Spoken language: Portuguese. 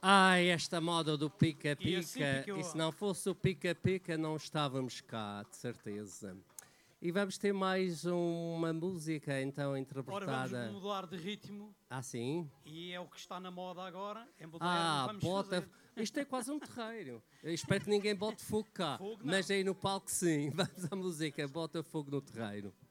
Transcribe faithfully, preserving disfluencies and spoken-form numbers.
Ai, esta moda do pica-pica, assim e, eu... e se não fosse o pica-pica não estávamos cá, de certeza. E vamos ter mais uma música, então, interpretada... Ora, vamos mudar de ritmo. Ah, sim? E é o que está na moda agora, é mudar, Ah, vamos bota... fazer. Isto é quase um terreiro. Eu espero que ninguém bote fogo cá, Fogo, mas aí no palco sim. Vamos à música, bota fogo no terreiro.